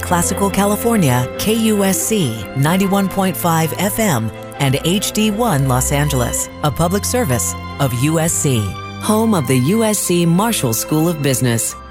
Classical California, KUSC 91.5 FM, and HD1 Los Angeles, a public service of USC, home of the USC Marshall School of Business.